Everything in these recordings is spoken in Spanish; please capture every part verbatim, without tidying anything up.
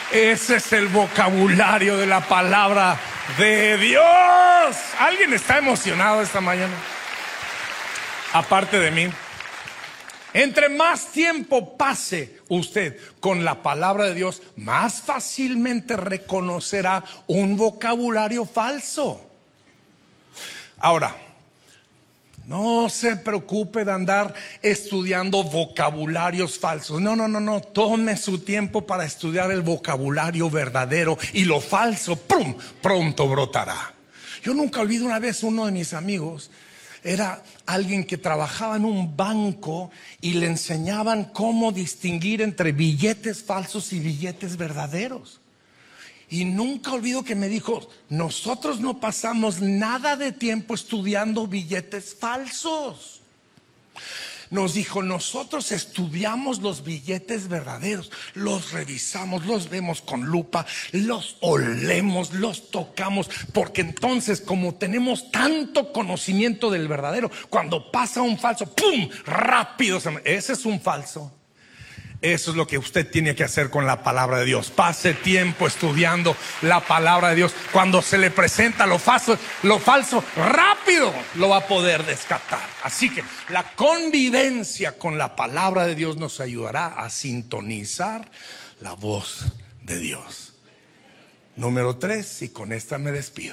Ese es el vocabulario de la palabra de Dios. ¿Alguien está emocionado esta mañana? Aparte de mí. Entre más tiempo pase usted con la palabra de Dios, más fácilmente reconocerá un vocabulario falso. Ahora, no se preocupe de andar estudiando vocabularios falsos. No, no, no, no. Tome su tiempo para estudiar el vocabulario verdadero, y lo falso, ¡prum!, pronto brotará. Yo nunca olvido una vez, uno de mis amigos era alguien que trabajaba en un banco y le enseñaban cómo distinguir entre billetes falsos y billetes verdaderos. Y nunca olvido que me dijo: nosotros no pasamos nada de tiempo estudiando billetes falsos. Nos dijo: nosotros estudiamos los billetes verdaderos, los revisamos, los vemos con lupa, los olemos, los tocamos, porque entonces, como tenemos tanto conocimiento del verdadero, cuando pasa un falso, ¡pum!, rápido se... Ese es un falso. Eso es lo que usted tiene que hacer con la palabra de Dios. Pase tiempo estudiando la palabra de Dios. Cuando se le presenta lo falso, lo falso, rápido lo va a poder descartar. Así que la convivencia con la palabra de Dios nos ayudará a sintonizar la voz de Dios. Número tres, y con esta me despido.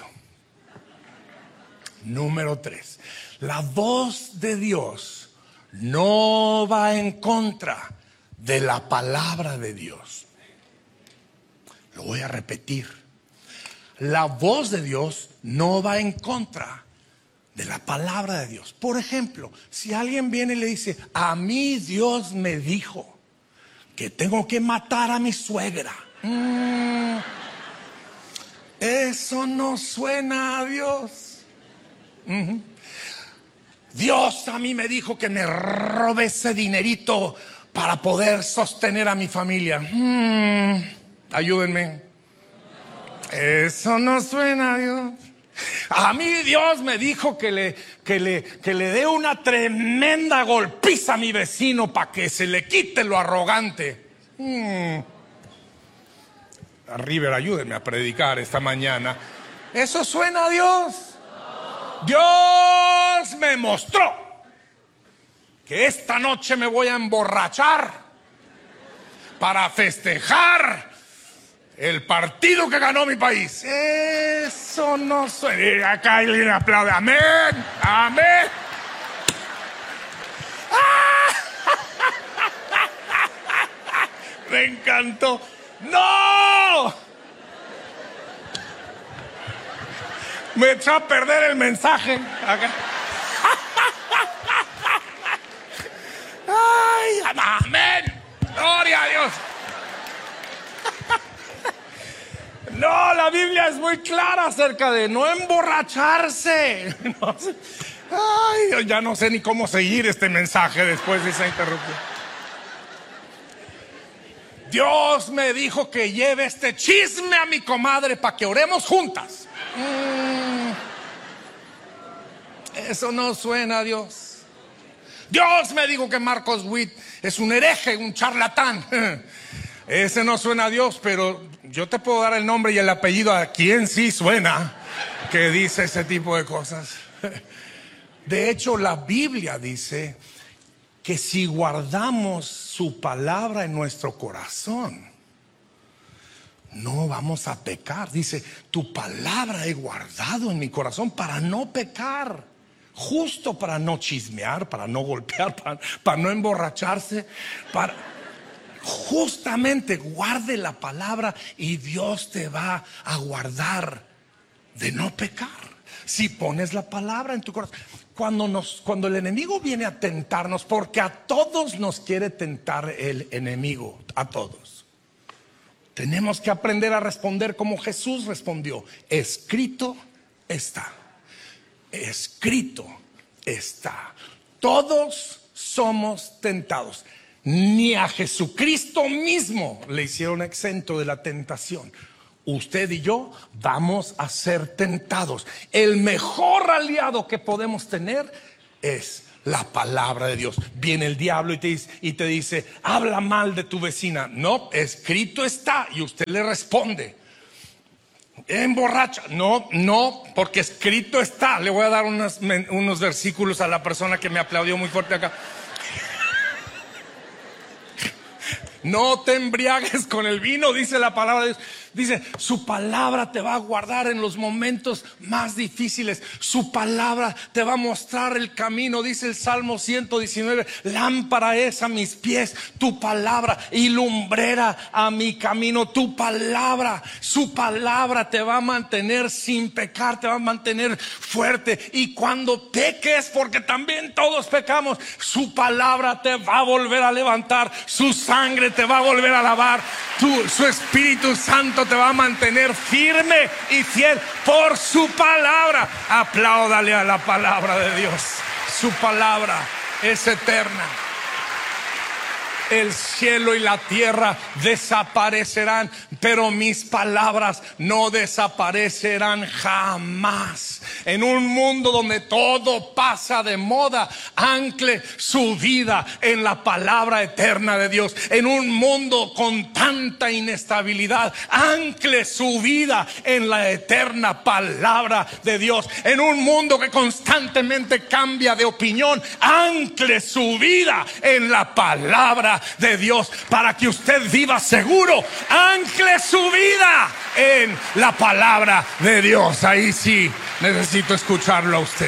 Número tres, la voz de Dios no va en contra de la palabra de Dios. Lo voy a repetir. La voz de Dios no va en contra de la palabra de Dios. Por ejemplo, si alguien viene y le dice: a mí Dios me dijo que tengo que matar a mi suegra. Mm, eso no suena a Dios. Uh-huh. Dios a mí me dijo que me robe ese dinerito para poder sostener a mi familia. Hmm, ayúdenme. Eso no suena a Dios. A mí Dios me dijo que le, que le, que le dé una tremenda golpiza a mi vecino para que se le quite lo arrogante. Hmm. River, ayúdenme a predicar esta mañana. ¿Eso suena a Dios? Dios me mostró que esta noche me voy a emborrachar para festejar el partido que ganó mi país. Eso no suena. Acá alguien aplaude. Amén, amén. Me encantó. ¡No! Me echó a perder el mensaje. Acá. ¡Ay, amén! ¡Gloria a Dios! No, la Biblia es muy clara acerca de no emborracharse. No sé. Ay, ya no sé ni cómo seguir este mensaje después de esa interrupción. Dios me dijo que lleve este chisme a mi comadre para que oremos juntas. Mm, eso no suena a Dios. Dios me dijo que Marcos Witt es un hereje, un charlatán. Ese no suena a Dios, pero yo te puedo dar el nombre y el apellido a quien sí suena que dice ese tipo de cosas. De hecho, la Biblia dice que si guardamos su palabra en nuestro corazón, no vamos a pecar. Dice: tu palabra he guardado en mi corazón para no pecar. Justo para no chismear, para no golpear, para, para no emborracharse, para... Justamente guarde la palabra y Dios te va a guardar de no pecar. Si pones la palabra en tu corazón. Cuando, nos, cuando el enemigo viene a tentarnos, porque a todos nos quiere tentar el enemigo, a todos, tenemos que aprender a responder como Jesús respondió: escrito está. Escrito está. Todos somos tentados. Ni a Jesucristo mismo le hicieron exento de la tentación. Usted y yo vamos a ser tentados. El mejor aliado que podemos tener es la palabra de Dios. Viene el diablo y te dice, y te dice, habla mal de tu vecina. No, escrito está. Y usted le responde, emborracha. No, no, porque escrito está. Le voy a dar unos, unos versículos a la persona que me aplaudió muy fuerte acá. No te embriagues con el vino, dice la palabra de Dios. Dice, su palabra te va a guardar en los momentos más difíciles. Su palabra te va a mostrar el camino. Dice el Salmo ciento diecinueve, lámpara es a mis pies tu palabra y lumbrera a mi camino. Tu palabra, su palabra te va a mantener sin pecar, te va a mantener fuerte. Y cuando peques, porque también todos pecamos, su palabra te va a volver a levantar. Su sangre te va a volver a lavar. Tu, su Espíritu Santo te va a mantener firme y fiel por su palabra. Apláudale a la palabra de Dios. Su palabra es eterna. El cielo y la tierra desaparecerán, pero mis palabras no desaparecerán jamás. En un mundo donde todo pasa de moda, ancle su vida en la palabra eterna de Dios. En un mundo con tanta inestabilidad, ancle su vida en la eterna palabra de Dios. En un mundo que constantemente cambia de opinión, ancle su vida en la palabra de Dios, para que usted viva seguro. Ancle su vida en la palabra de Dios. Ahí sí necesito escucharlo a usted.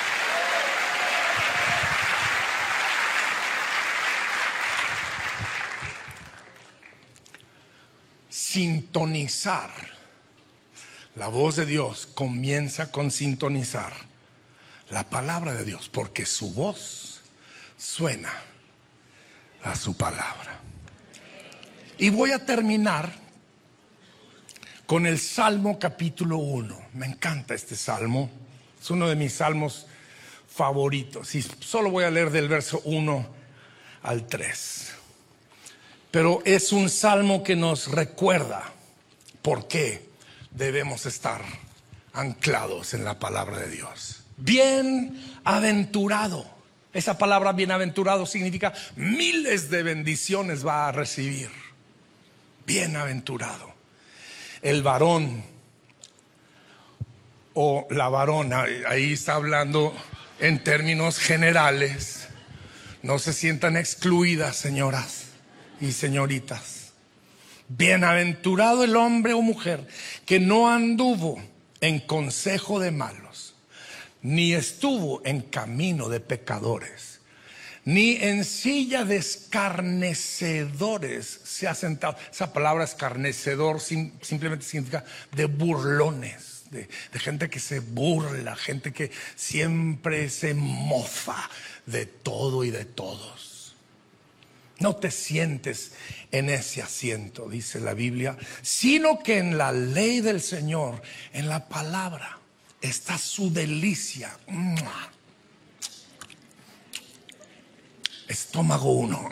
Sintonizar. La voz de Dios comienza con sintonizar la palabra de Dios, porque su voz suena a su palabra. Y voy a terminar con el Salmo capítulo uno. Me encanta este salmo, es uno de mis salmos favoritos. Y solo voy a leer del verso uno al tres. Pero es un salmo que nos recuerda por qué debemos estar anclados en la palabra de Dios. Bienaventurado. Esa palabra bienaventurado significa miles de bendiciones va a recibir. Bienaventurado. El varón o la varona, ahí está hablando en términos generales. No se sientan excluidas, señoras y señoritas. Bienaventurado el hombre o mujer que no anduvo en consejo de malos, ni estuvo en camino de pecadores, ni en silla de escarnecedores se ha sentado. Esa palabra escarnecedor sim, simplemente significa de burlones, de, de gente que se burla, gente que siempre se mofa de todo y de todos. No te sientes en ese asiento, dice la Biblia, sino que en la ley del Señor, en la palabra, está su delicia. Estómago uno.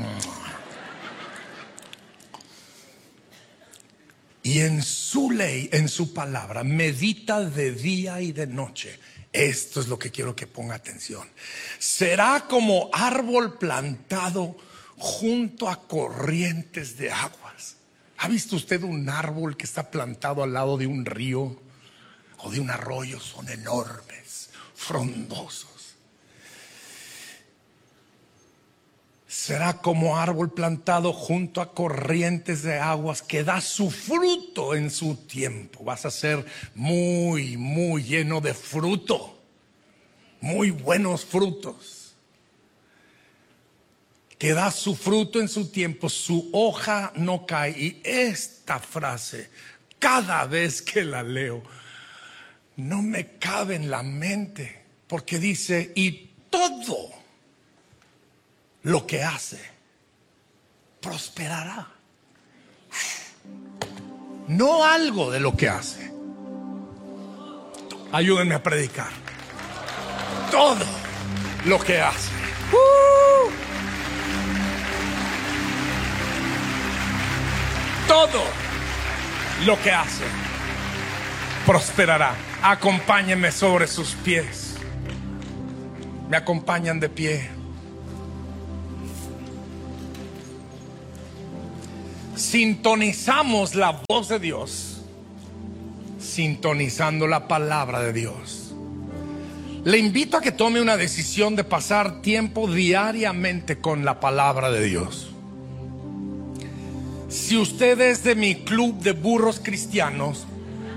Y en su ley, en su palabra, medita de día y de noche. Esto es lo que quiero que ponga atención. Será como árbol plantado junto a corrientes de aguas. ¿Ha visto usted un árbol que está plantado al lado de un río o de un arroyo? Son enormes, frondosos. Será como árbol plantado junto a corrientes de aguas que da su fruto en su tiempo. Vas a ser muy, muy lleno de fruto, muy buenos frutos. Que da su fruto en su tiempo, su hoja no cae. Y esta frase, cada vez que la leo, no me cabe en la mente, porque dice, y todo lo que hace prosperará. No algo de lo que hace. Ayúdenme a predicar. Todo lo que hace. ¡Uh! Todo lo que hace prosperará. Acompáñeme sobre sus pies. Me acompañan de pie. Sintonizamos la voz de Dios, sintonizando la palabra de Dios. Le invito a que tome una decisión de pasar tiempo diariamente con la palabra de Dios. Si usted es de mi club de burros cristianos,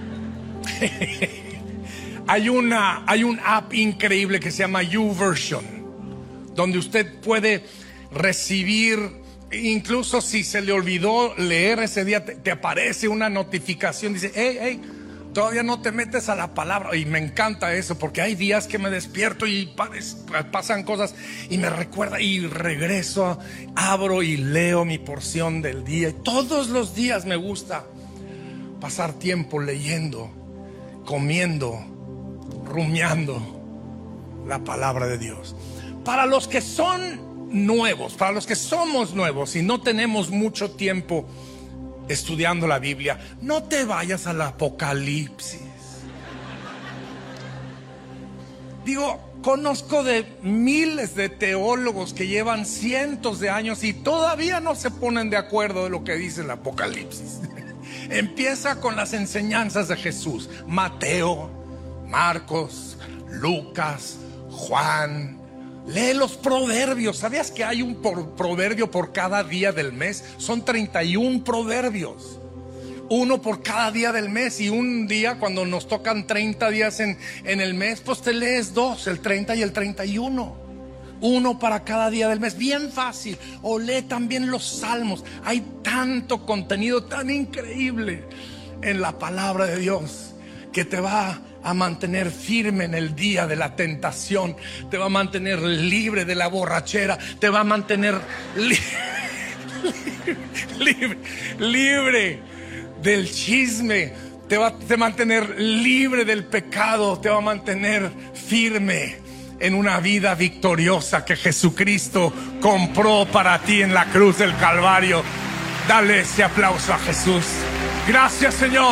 hay una hay un app increíble que se llama YouVersion, donde usted puede recibir, incluso si se le olvidó leer ese día, te, te aparece una notificación, dice: hey, hey, todavía no te metes a la palabra. Y me encanta eso, porque hay días que me despierto y pasan cosas y me recuerda, y regreso, abro y leo mi porción del día. Y todos los días me gusta pasar tiempo leyendo, comiendo, rumiando la palabra de Dios. Para los que son nuevos, para los que somos nuevos y no tenemos mucho tiempo estudiando la Biblia, no te vayas al Apocalipsis. Digo, conozco de miles de teólogos que llevan cientos de años y todavía no se ponen de acuerdo de lo que dice el Apocalipsis. Empieza con las enseñanzas de Jesús: Mateo, Marcos, Lucas, Juan. Lee los proverbios. ¿Sabías que hay un proverbio por cada día del mes? Son treinta y uno proverbios, uno por cada día del mes. Y un día, cuando nos tocan treinta días en, en el mes, pues te lees dos, el treinta y el treinta y uno. Uno para cada día del mes, bien fácil. O lee también los salmos. Hay tanto contenido tan increíble en la palabra de Dios que te va a mantener firme en el día de la tentación, te va a mantener libre de la borrachera, te va a mantener li libre, libre del chisme, te va a mantener libre del pecado, te va a mantener firme en una vida victoriosa que Jesucristo compró para ti en la cruz del Calvario. Dale ese aplauso a Jesús. Gracias, Señor.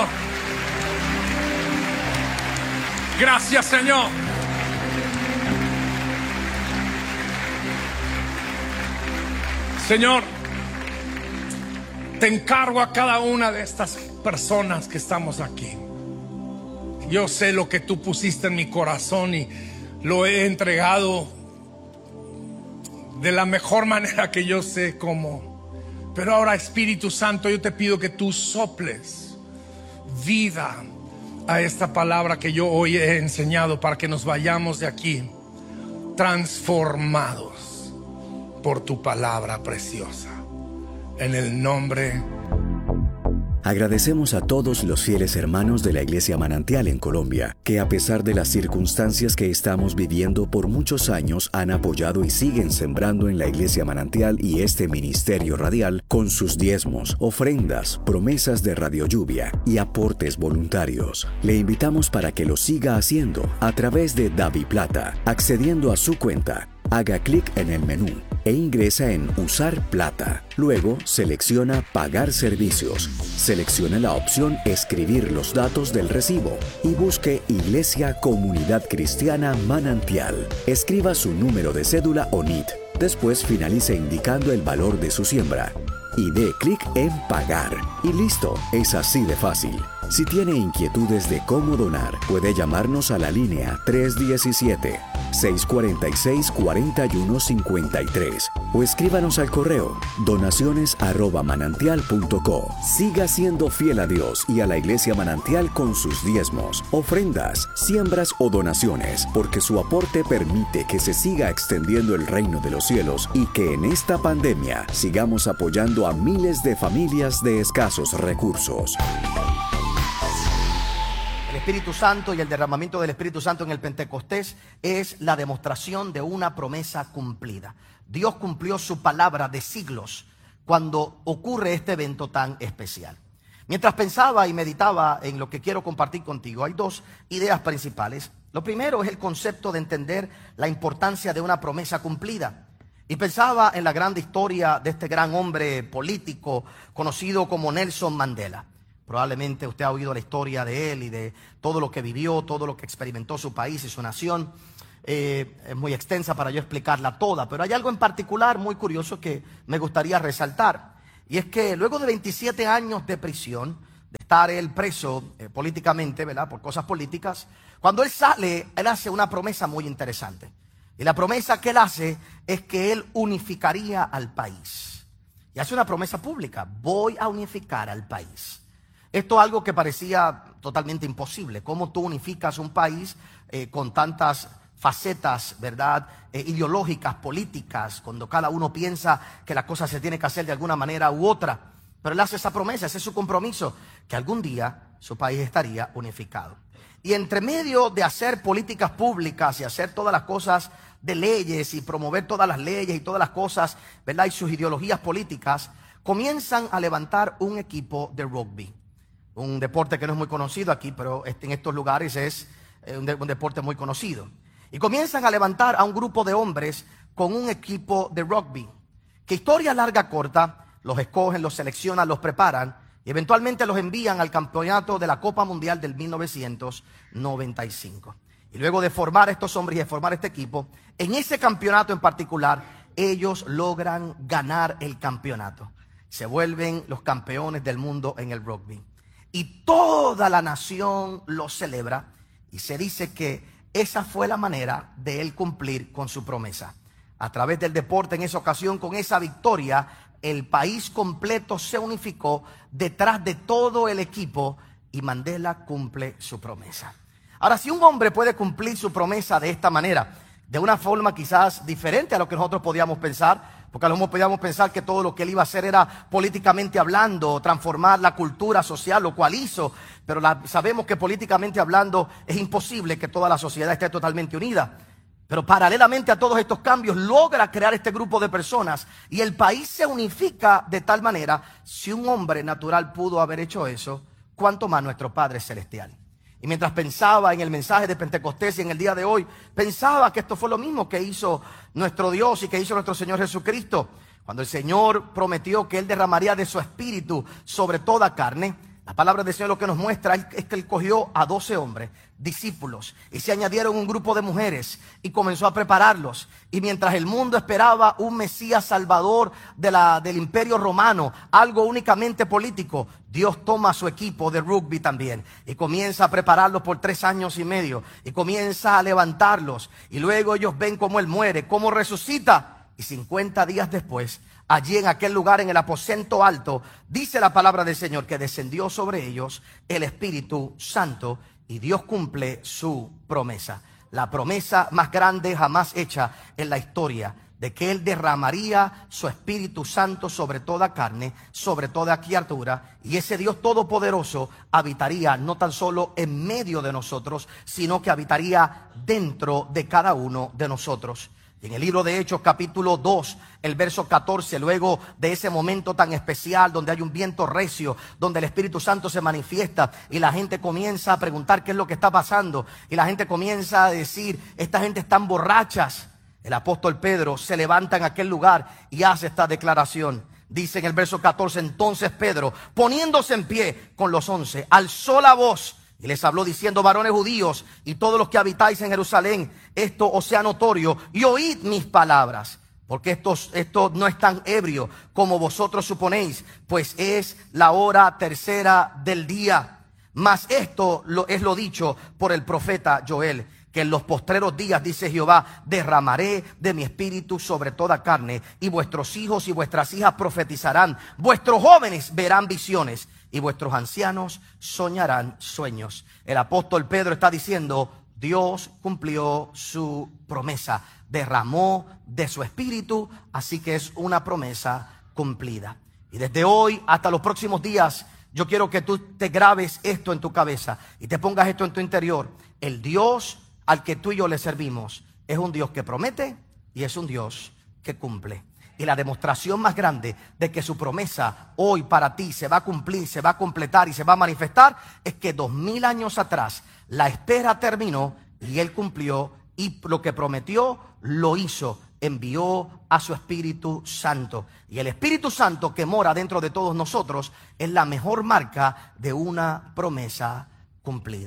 Gracias, Señor. Señor, te encargo a cada una de estas personas que estamos aquí. Yo sé lo que tú pusiste en mi corazón y lo he entregado de la mejor manera que yo sé cómo. Pero ahora, Espíritu Santo, yo te pido que tú soples vida a esta palabra que yo hoy he enseñado, para que nos vayamos de aquí transformados por tu palabra preciosa. En el nombre. Agradecemos a todos los fieles hermanos de la Iglesia Manantial en Colombia, que a pesar de las circunstancias que estamos viviendo por muchos años, han apoyado y siguen sembrando en la Iglesia Manantial y este ministerio radial con sus diezmos, ofrendas, promesas de Radio Lluvia y aportes voluntarios. Le invitamos para que lo siga haciendo a través de DaviPlata, accediendo a su cuenta. Haga clic en el menú e ingresa en Usar Plata. Luego selecciona Pagar servicios. Seleccione la opción Escribir los datos del recibo y busque Iglesia Comunidad Cristiana Manantial. Escriba su número de cédula o N I T. Después finalice indicando el valor de su siembra y dé clic en Pagar. Y listo, es así de fácil. Si tiene inquietudes de cómo donar, puede llamarnos a la línea tres uno siete, seis cuatro seis, cuatro uno cinco tres o escríbanos al correo donaciones arroba manantial punto co. Siga siendo fiel a Dios y a la Iglesia Manantial con sus diezmos, ofrendas, siembras o donaciones, porque su aporte permite que se siga extendiendo el reino de los cielos y que en esta pandemia sigamos apoyando a miles de familias de escasos recursos. El Espíritu Santo y el derramamiento del Espíritu Santo en el Pentecostés es la demostración de una promesa cumplida. Dios cumplió su palabra de siglos cuando ocurre este evento tan especial. Mientras pensaba y meditaba en lo que quiero compartir contigo, hay dos ideas principales. Lo primero es el concepto de entender la importancia de una promesa cumplida. Y pensaba en la grande historia de este gran hombre político conocido como Nelson Mandela. Probablemente usted ha oído la historia de él y de todo lo que vivió, todo lo que experimentó su país y su nación. Eh, es muy extensa para yo explicarla toda, pero hay algo en particular muy curioso que me gustaría resaltar. Y es que luego de veintisiete años de prisión, de estar él preso eh, políticamente, ¿verdad?, por cosas políticas, cuando él sale, él hace una promesa muy interesante. Y la promesa que él hace es que él unificaría al país. Y hace una promesa pública: voy a unificar al país. Esto es algo que parecía totalmente imposible. ¿Cómo tú unificas un país eh, con tantas facetas, verdad, eh, ideológicas, políticas, cuando cada uno piensa que la cosa se tiene que hacer de alguna manera u otra? Pero él hace esa promesa, ese es su compromiso, que algún día su país estaría unificado. Y entre medio de hacer políticas públicas y hacer todas las cosas de leyes y promover todas las leyes y todas las cosas, ¿verdad?, y sus ideologías políticas, comienzan a levantar un equipo de rugby. Un deporte que no es muy conocido aquí, pero en estos lugares es un, de, un deporte muy conocido. Y comienzan a levantar a un grupo de hombres con un equipo de rugby. Que historia larga corta, los escogen, los seleccionan, los preparan y eventualmente los envían al campeonato de la Copa Mundial del mil novecientos noventa y cinco. Y luego de formar a estos hombres y de formar este equipo, en ese campeonato en particular, ellos logran ganar el campeonato. Se vuelven los campeones del mundo en el rugby. Y toda la nación lo celebra y se dice que esa fue la manera de él cumplir con su promesa. A través del deporte, en esa ocasión, con esa victoria, el país completo se unificó detrás de todo el equipo y Mandela cumple su promesa. Ahora, si un hombre puede cumplir su promesa de esta manera, de una forma quizás diferente a lo que nosotros podíamos pensar, porque a lo mejor podíamos pensar que todo lo que él iba a hacer era políticamente hablando, transformar la cultura social, lo cual hizo, pero la, sabemos que políticamente hablando es imposible que toda la sociedad esté totalmente unida. Pero paralelamente a todos estos cambios logra crear este grupo de personas y el país se unifica de tal manera. Si un hombre natural pudo haber hecho eso, ¿cuánto más nuestro Padre Celestial? Y mientras pensaba en el mensaje de Pentecostés y en el día de hoy, pensaba que esto fue lo mismo que hizo nuestro Dios y que hizo nuestro Señor Jesucristo. Cuando el Señor prometió que Él derramaría de su espíritu sobre toda carne, la palabra del Señor lo que nos muestra es que Él cogió a doce hombres, discípulos, y se añadieron un grupo de mujeres y comenzó a prepararlos. Y mientras el mundo esperaba un Mesías salvador de la, del imperio romano, algo únicamente político, Dios toma a su equipo de rugby también y comienza a prepararlos por tres años y medio y comienza a levantarlos. Y luego ellos ven cómo Él muere, cómo resucita, y cincuenta días después, allí en aquel lugar, en el aposento alto, dice la palabra del Señor que descendió sobre ellos el Espíritu Santo y Dios cumple su promesa. La promesa más grande jamás hecha en la historia, de que Él derramaría su Espíritu Santo sobre toda carne, sobre toda criatura, y ese Dios todopoderoso habitaría no tan solo en medio de nosotros, sino que habitaría dentro de cada uno de nosotros. En el libro de Hechos capítulo dos, el verso catorce, luego de ese momento tan especial donde hay un viento recio, donde el Espíritu Santo se manifiesta y la gente comienza a preguntar qué es lo que está pasando y la gente comienza a decir, esta gente están borrachas. El apóstol Pedro se levanta en aquel lugar y hace esta declaración. Dice en el verso catorce, entonces Pedro, poniéndose en pie con los once, alzó la voz y les habló diciendo, varones judíos y todos los que habitáis en Jerusalén, esto os sea notorio y oíd mis palabras, porque estos, esto no es tan ebrio como vosotros suponéis, pues es la hora tercera del día. Mas esto lo, es lo dicho por el profeta Joel, que en los postreros días, dice Jehová, derramaré de mi espíritu sobre toda carne, y vuestros hijos y vuestras hijas profetizarán, vuestros jóvenes verán visiones, y vuestros ancianos soñarán sueños. El apóstol Pedro está diciendo, Dios cumplió su promesa, derramó de su espíritu, así que es una promesa cumplida. Y desde hoy hasta los próximos días, yo quiero que tú te grabes esto en tu cabeza y te pongas esto en tu interior. El Dios al que tú y yo le servimos es un Dios que promete y es un Dios que cumple. Y la demostración más grande de que su promesa hoy para ti se va a cumplir, se va a completar y se va a manifestar es que dos mil años atrás la espera terminó y Él cumplió y lo que prometió lo hizo. Envió a su Espíritu Santo. Y el Espíritu Santo que mora dentro de todos nosotros es la mejor marca de una promesa cumplida.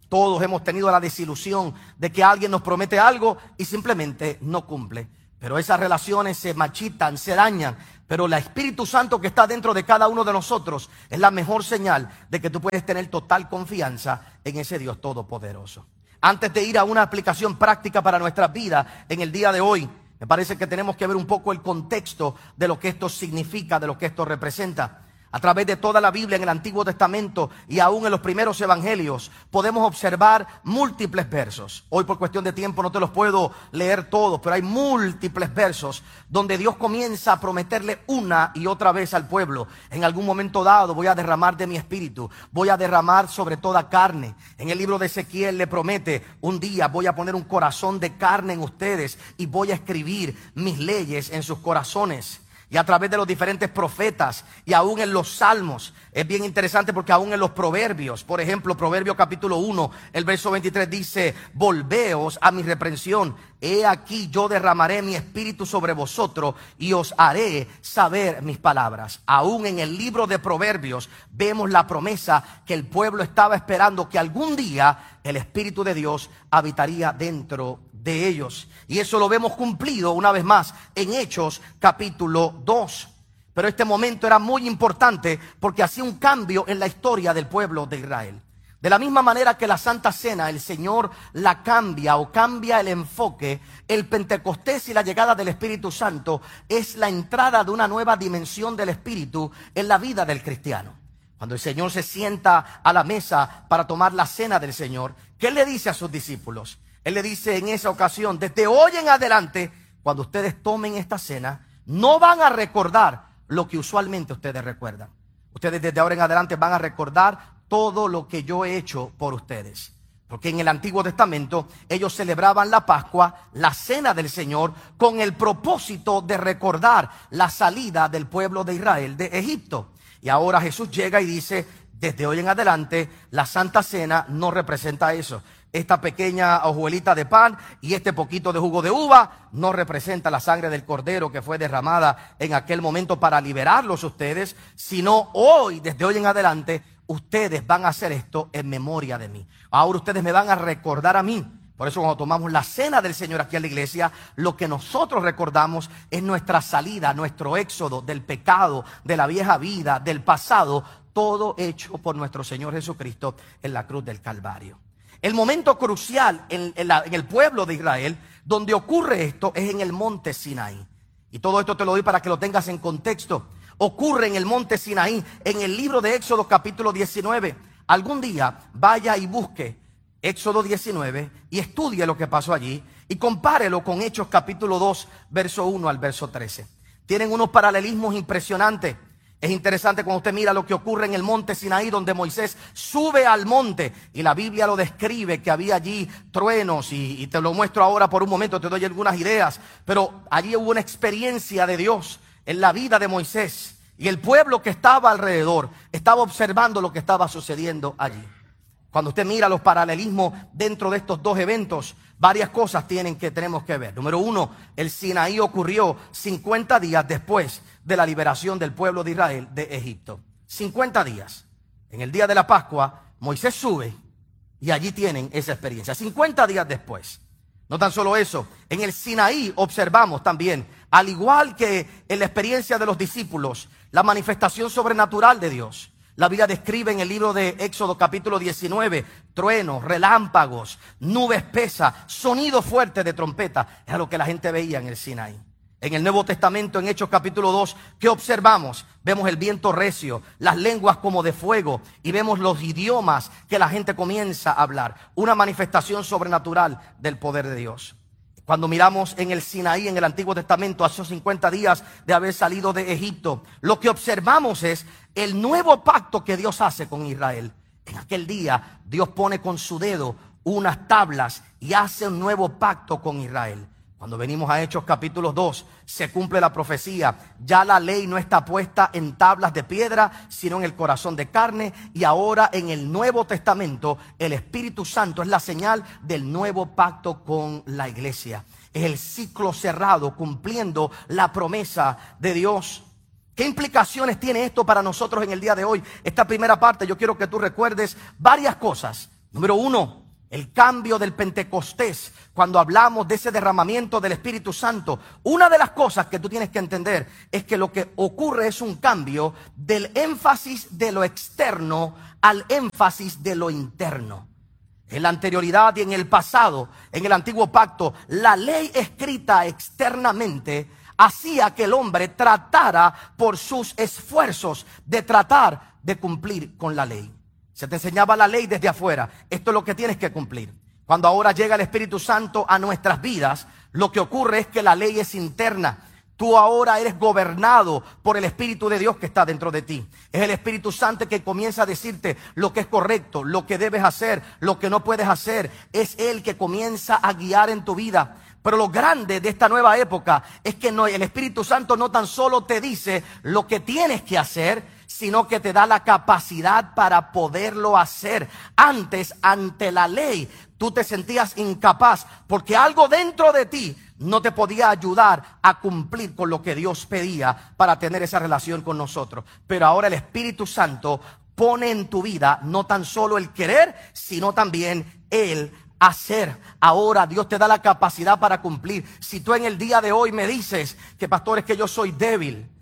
Todos hemos tenido la desilusión de que alguien nos promete algo y simplemente no cumple. Pero esas relaciones se marchitan, se dañan. Pero el Espíritu Santo que está dentro de cada uno de nosotros es la mejor señal de que tú puedes tener total confianza en ese Dios todopoderoso. Antes de ir a una aplicación práctica para nuestra vida en el día de hoy, me parece que tenemos que ver un poco el contexto de lo que esto significa, de lo que esto representa. A través de toda la Biblia en el Antiguo Testamento y aún en los primeros evangelios podemos observar múltiples versos. Hoy por cuestión de tiempo no te los puedo leer todos, pero hay múltiples versos donde Dios comienza a prometerle una y otra vez al pueblo: en algún momento dado voy a derramar de mi espíritu, voy a derramar sobre toda carne. En el libro de Ezequiel le promete: un día voy a poner un corazón de carne en ustedes y voy a escribir mis leyes en sus corazones. Y a través de los diferentes profetas y aún en los salmos, es bien interesante porque aún en los proverbios, por ejemplo, Proverbio capítulo uno, el verso veintitrés dice: volveos a mi reprensión, he aquí yo derramaré mi espíritu sobre vosotros y os haré saber mis palabras. Aún en el libro de Proverbios vemos la promesa que el pueblo estaba esperando, que algún día el Espíritu de Dios habitaría dentro de ellos. Y eso lo vemos cumplido una vez más en Hechos capítulo dos. Pero este momento era muy importante porque hacía un cambio en la historia del pueblo de Israel. De la misma manera que la Santa Cena, el Señor la cambia o cambia el enfoque, el Pentecostés y la llegada del Espíritu Santo es la entrada de una nueva dimensión del Espíritu en la vida del cristiano. Cuando el Señor se sienta a la mesa para tomar la cena del Señor, ¿qué le dice a sus discípulos? Él le dice en esa ocasión: desde hoy en adelante, cuando ustedes tomen esta cena, no van a recordar lo que usualmente ustedes recuerdan. Ustedes desde ahora en adelante van a recordar todo lo que yo he hecho por ustedes. Porque en el Antiguo Testamento ellos celebraban la Pascua, la cena del Señor, con el propósito de recordar la salida del pueblo de Israel de Egipto. Y ahora Jesús llega y dice: desde hoy en adelante la Santa Cena no representa eso. Esta pequeña hojuelita de pan y este poquito de jugo de uva no representa la sangre del cordero que fue derramada en aquel momento para liberarlos ustedes, sino hoy, desde hoy en adelante, ustedes van a hacer esto en memoria de mí. Ahora ustedes me van a recordar a mí. Por eso cuando tomamos la cena del Señor aquí en la iglesia, lo que nosotros recordamos es nuestra salida, nuestro éxodo del pecado, de la vieja vida, del pasado, todo hecho por nuestro Señor Jesucristo en la cruz del Calvario. El momento crucial en, en, la, en el pueblo de Israel donde ocurre esto es en el monte Sinaí. Y todo esto te lo doy para que lo tengas en contexto. Ocurre en el monte Sinaí, en el libro de Éxodo capítulo diecinueve. Algún día vaya y busque Éxodo diecinueve y estudie lo que pasó allí y compárelo con Hechos capítulo dos, verso uno al verso trece. Tienen unos paralelismos impresionantes. Es interesante cuando usted mira lo que ocurre en el monte Sinaí, donde Moisés sube al monte y la Biblia lo describe, que había allí truenos, y, y te lo muestro ahora por un momento, te doy algunas ideas, pero allí hubo una experiencia de Dios en la vida de Moisés y el pueblo que estaba alrededor estaba observando lo que estaba sucediendo allí. Cuando usted mira los paralelismos dentro de estos dos eventos, varias cosas tienen que, tenemos que ver. Número uno, el Sinaí ocurrió cincuenta días después de la liberación del pueblo de Israel de Egipto. cincuenta días. En el día de la Pascua, Moisés sube y allí tienen esa experiencia. cincuenta días después. No tan solo eso, en el Sinaí observamos también, al igual que en la experiencia de los discípulos, la manifestación sobrenatural de Dios. La Biblia describe en el libro de Éxodo capítulo diecinueve, truenos, relámpagos, nube espesa, sonido fuerte de trompeta. Era lo que la gente veía en el Sinaí. En el Nuevo Testamento, en Hechos capítulo dos, ¿qué observamos? Vemos el viento recio, las lenguas como de fuego y vemos los idiomas que la gente comienza a hablar. Una manifestación sobrenatural del poder de Dios. Cuando miramos en el Sinaí, en el Antiguo Testamento, a esos cincuenta días de haber salido de Egipto, lo que observamos es el nuevo pacto que Dios hace con Israel. En aquel día, Dios pone con su dedo unas tablas y hace un nuevo pacto con Israel. Cuando venimos a Hechos capítulo dos, se cumple la profecía. Ya la ley no está puesta en tablas de piedra, sino en el corazón de carne. Y ahora en el Nuevo Testamento, el Espíritu Santo es la señal del nuevo pacto con la iglesia. Es el ciclo cerrado, cumpliendo la promesa de Dios. ¿Qué implicaciones tiene esto para nosotros en el día de hoy? Esta primera parte, yo quiero que tú recuerdes varias cosas Número uno, el cambio del Pentecostés. Cuando hablamos de ese derramamiento del Espíritu Santo, una de las cosas que tú tienes que entender es que lo que ocurre es un cambio del énfasis de lo externo al énfasis de lo interno. En la anterioridad y en el pasado, en el antiguo pacto, la ley escrita externamente hacía que el hombre tratara por sus esfuerzos de tratar de cumplir con la ley. Se te enseñaba la ley desde afuera. Esto es lo que tienes que cumplir. Cuando ahora llega el Espíritu Santo a nuestras vidas, lo que ocurre es que la ley es interna. Tú ahora eres gobernado por el Espíritu de Dios que está dentro de ti. Es el Espíritu Santo que comienza a decirte lo que es correcto, lo que debes hacer, lo que no puedes hacer. Es Él que comienza a guiar en tu vida. Pero lo grande de esta nueva época es que no, el Espíritu Santo no tan solo te dice lo que tienes que hacer, sino que te da la capacidad para poderlo hacer. Antes, ante la ley, tú te sentías incapaz porque algo dentro de ti no te podía ayudar a cumplir con lo que Dios pedía para tener esa relación con nosotros. Pero ahora el Espíritu Santo pone en tu vida no tan solo el querer, sino también el hacer. Ahora Dios te da la capacidad para cumplir. Si tú en el día de hoy me dices que pastor, es que yo soy débil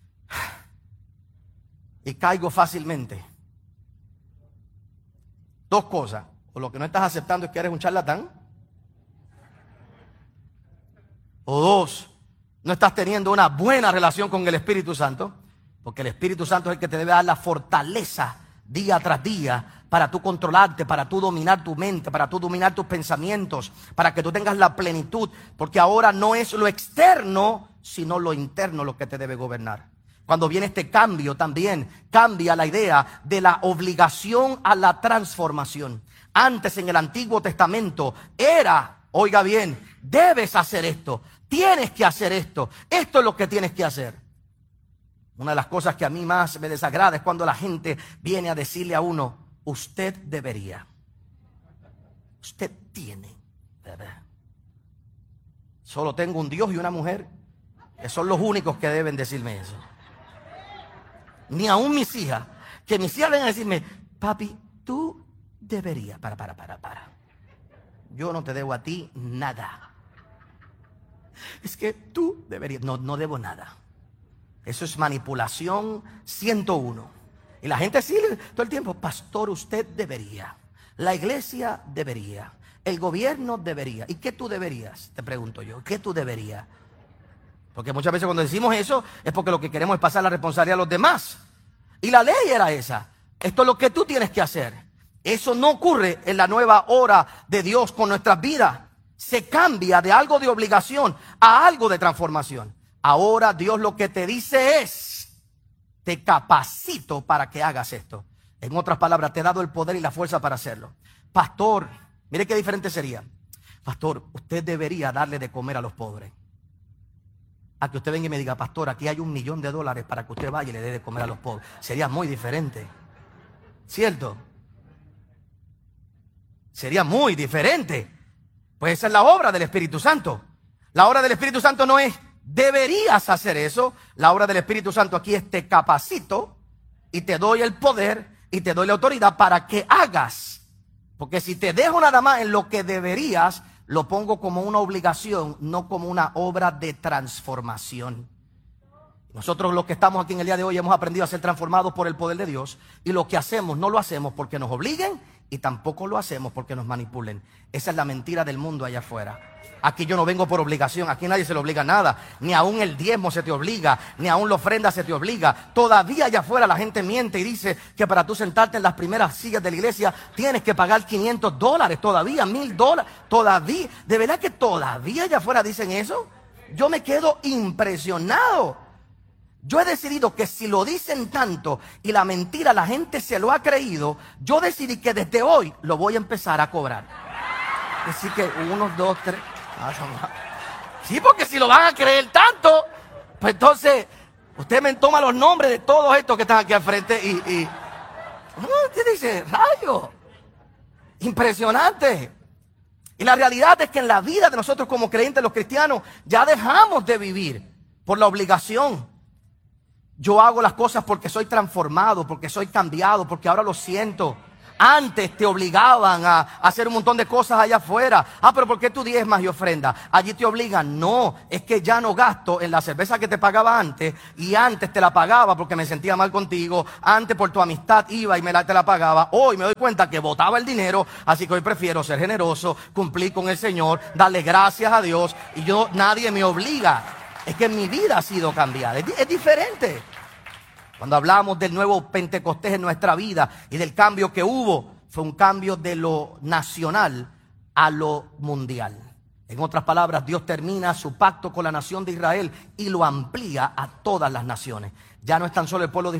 y caigo fácilmente, dos cosas: o lo que no estás aceptando es que eres un charlatán, o dos, no estás teniendo una buena relación con el Espíritu Santo, porque el Espíritu Santo es el que te debe dar la fortaleza día tras día para tú controlarte, para tú dominar tu mente, para tú dominar tus pensamientos, para que tú tengas la plenitud, porque ahora no es lo externo, sino lo interno lo que te debe gobernar. Cuando viene este cambio, también cambia la idea de la obligación a la transformación. Antes, en el Antiguo Testamento, era, oiga bien, debes hacer esto, tienes que hacer esto, esto es lo que tienes que hacer. Una de las cosas que a mí más me desagrada es cuando la gente viene a decirle a uno: usted debería, usted tiene, ¿verdad? Solo tengo un Dios y una mujer, que son los únicos que deben decirme eso. Ni aún mis hijas, que mis hijas vengan a decirme: papi, tú deberías, para, para, para, para. Yo no te debo a ti nada. Es que tú deberías, no, no debo nada. Eso es manipulación ciento uno. Y la gente sigue todo el tiempo: pastor, usted debería, la iglesia debería, el gobierno debería. ¿Y qué tú deberías? Te pregunto yo, ¿qué tú deberías? Porque muchas veces cuando decimos eso es porque lo que queremos es pasar la responsabilidad a los demás. Y la ley era esa: esto es lo que tú tienes que hacer. Eso no ocurre en la nueva hora de Dios con nuestras vidas. Se cambia de algo de obligación a algo de transformación. Ahora Dios lo que te dice es: te capacito para que hagas esto. En otras palabras, te he dado el poder y la fuerza para hacerlo. Pastor, mire qué diferente sería. Pastor, usted debería darle de comer a los pobres. A que usted venga y me diga: pastor, aquí hay un millón de dólares para que usted vaya y le dé de comer a los pobres. Sería muy diferente, ¿cierto? Sería muy diferente. Pues esa es la obra del Espíritu Santo. La obra del Espíritu Santo no es deberías hacer eso. La obra del Espíritu Santo aquí es: te capacito y te doy el poder y te doy la autoridad para que hagas. Porque si te dejo nada más en lo que deberías, lo pongo como una obligación, no como una obra de transformación. Nosotros los que estamos aquí en el día de hoy hemos aprendido a ser transformados por el poder de Dios. Y lo que hacemos no lo hacemos porque nos obliguen y tampoco lo hacemos porque nos manipulen. Esa es la mentira del mundo allá afuera. Aquí yo no vengo por obligación, aquí nadie se le obliga nada. Ni aún el diezmo se te obliga, ni aún la ofrenda se te obliga. Todavía allá afuera la gente miente y dice que para tú sentarte en las primeras sillas de la iglesia tienes que pagar quinientos dólares, todavía mil dólares, todavía. ¿De verdad que todavía allá afuera dicen eso? Yo me quedo impresionado. Yo he decidido que si lo dicen tanto y la mentira la gente se lo ha creído, yo decidí que desde hoy lo voy a empezar a cobrar. Así que uno, dos, tres. Sí, porque si lo van a creer tanto, pues entonces usted me toma los nombres de todos estos que están aquí al frente y, y usted dice: rayo, impresionante. Y la realidad es que en la vida de nosotros como creyentes, los cristianos, ya dejamos de vivir por la obligación. Yo hago las cosas porque soy transformado, porque soy cambiado, porque ahora lo siento. Antes te obligaban a hacer un montón de cosas allá afuera. Ah, pero ¿por qué tú diezmas y ofrendas? Allí te obligan. No, es que ya no gasto en la cerveza que te pagaba antes. Y antes te la pagaba porque me sentía mal contigo. Antes por tu amistad iba y me la, te la pagaba. Hoy me doy cuenta que botaba el dinero. Así que hoy prefiero ser generoso, cumplir con el Señor, darle gracias a Dios. Y yo, nadie me obliga. Es que mi vida ha sido cambiada. Es, es diferente. Cuando hablamos del nuevo Pentecostés en nuestra vida y del cambio que hubo, fue un cambio de lo nacional a lo mundial. En otras palabras, Dios termina su pacto con la nación de Israel y lo amplía a todas las naciones. Ya no es tan solo el pueblo de Israel.